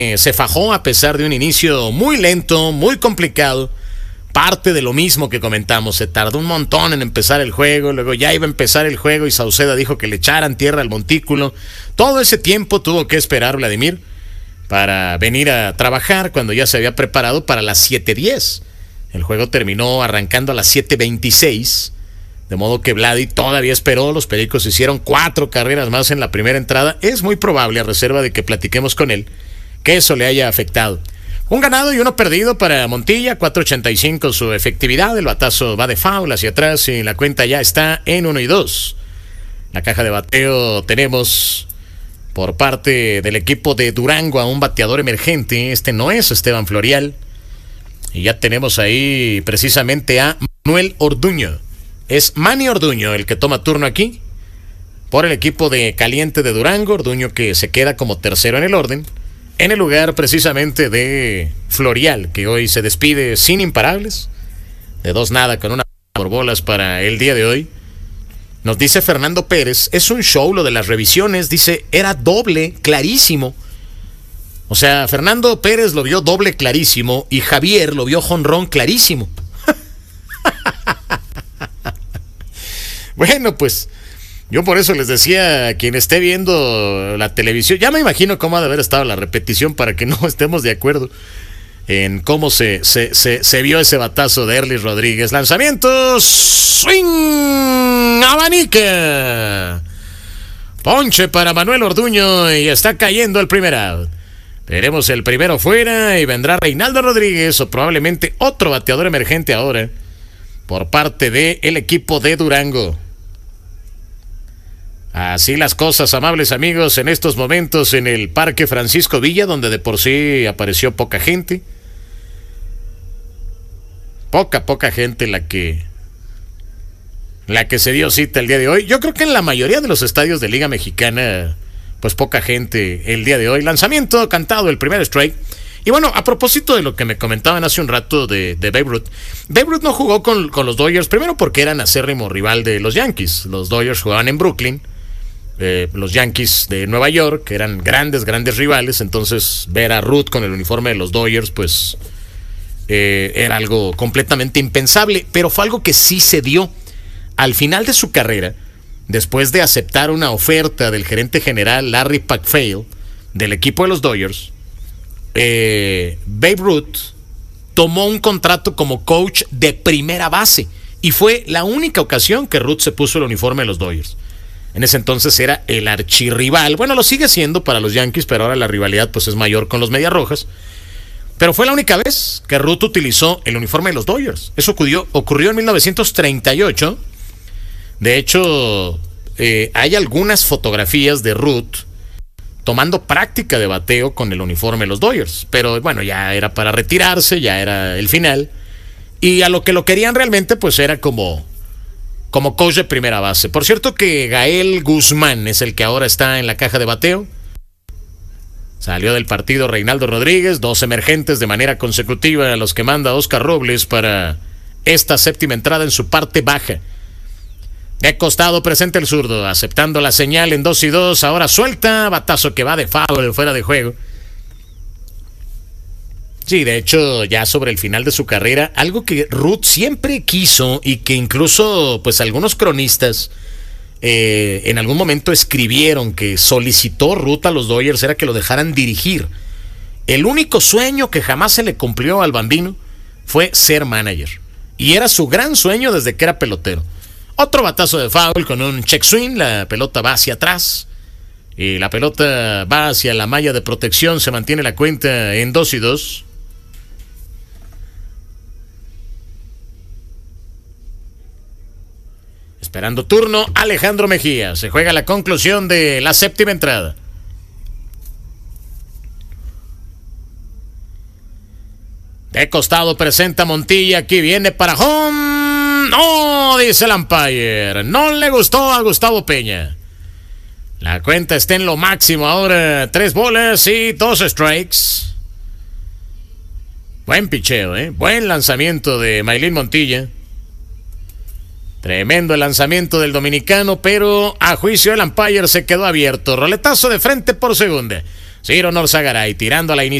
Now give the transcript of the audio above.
se fajó a pesar de un inicio muy lento, muy complicado. Parte de lo mismo que comentamos, se tardó un montón en empezar el juego, luego ya iba a empezar el juego y Sauceda dijo que le echaran tierra al montículo. Todo ese tiempo tuvo que esperar Vladimir para venir a trabajar cuando ya se había preparado para las 7:10. El juego terminó arrancando a las 7:26, de modo que Vladi todavía esperó. Los Pericos hicieron 4 carreras más en la primera entrada. Es muy probable, a reserva de que platiquemos con él, que eso le haya afectado. Un ganado y uno perdido para Montilla, 4.85 su efectividad. El batazo va de foul hacia atrás y la cuenta ya está en 1-2. La caja de bateo tenemos por parte del equipo de Durango a un bateador emergente. Este no es Esteban Florial. Y ya tenemos ahí precisamente a Manuel Orduño. Es Manny Orduño el que toma turno aquí por el equipo de Caliente de Durango. Orduño que se queda como tercero en el orden, en el lugar precisamente de Florial, que hoy se despide sin imparables, de 2-0 con una por bolas para el día de hoy. Nos dice Fernando Pérez, es un show lo de las revisiones, dice, era doble, clarísimo. O sea, Fernando Pérez lo vio doble clarísimo y Javier lo vio jonrón clarísimo. Bueno, pues yo por eso les decía a quien esté viendo la televisión, ya me imagino cómo ha de haber estado la repetición para que no estemos de acuerdo en cómo se vio ese batazo de Erlis Rodríguez. Lanzamiento, swing, abanica. Ponche para Manuel Orduño y está cayendo el primer out. Veremos el primero fuera y vendrá Reinaldo Rodríguez o probablemente otro bateador emergente ahora por parte del equipo de Durango. Así las cosas, amables amigos, en estos momentos en el Parque Francisco Villa, donde de por sí apareció poca gente. Poca gente la que se dio cita el día de hoy. Yo creo que en la mayoría de los estadios de Liga Mexicana, pues poca gente el día de hoy. Lanzamiento cantado, el primer strike. Y bueno, a propósito de lo que me comentaban hace un rato de Babe Ruth. Babe Ruth no jugó con los Dodgers, primero porque eran acérrimo rival de los Yankees. Los Dodgers jugaban en Brooklyn. Los Yankees de Nueva York, que eran grandes rivales, entonces ver a Ruth con el uniforme de los Dodgers, pues era algo completamente impensable, pero fue algo que sí se dio. Al final de su carrera, después de aceptar una oferta del gerente general Larry McPhail del equipo de los Dodgers, Babe Ruth tomó un contrato como coach de primera base y fue la única ocasión que Ruth se puso el uniforme de los Dodgers. En ese entonces era el archirrival. Bueno, lo sigue siendo para los Yankees, pero ahora la rivalidad pues es mayor con los Medias Rojas. Pero fue la única vez que Ruth utilizó el uniforme de los Dodgers. Eso ocurrió en 1938. De hecho, hay algunas fotografías de Ruth tomando práctica de bateo con el uniforme de los Dodgers. Pero bueno, ya era para retirarse, ya era el final. Y a lo que lo querían realmente pues era como coach de primera base. Por cierto que Gael Guzmán es el que ahora está en la caja de bateo. Salió del partido Reinaldo Rodríguez, 2 emergentes de manera consecutiva a los que manda Oscar Robles para esta séptima entrada en su parte baja. De costado presenta el zurdo, aceptando la señal en 2-2, ahora suelta, batazo que va de foul, fuera de juego. Sí, de hecho, ya sobre el final de su carrera, algo que Ruth siempre quiso y que incluso pues algunos cronistas en algún momento escribieron que solicitó Ruth a los Dodgers era que lo dejaran dirigir. El único sueño que jamás se le cumplió al bambino fue ser manager. Y era su gran sueño desde que era pelotero. Otro batazo de foul con un check swing, la pelota va hacia atrás. Y la pelota va hacia la malla de protección, se mantiene la cuenta en 2-2. Esperando turno, Alejandro Mejía. Se juega la conclusión de la séptima entrada. De costado presenta Montilla. Aquí viene para home. No, dice el umpire. No le gustó a Gustavo Peña. La cuenta está en lo máximo ahora. 3 bolas y 2 strikes. Buen picheo, buen lanzamiento de Maylin Montilla. Tremendo el lanzamiento del dominicano, pero a juicio del umpire se quedó abierto. Roletazo de frente por segunda. Ciro Norzagaray tirando a la inicio.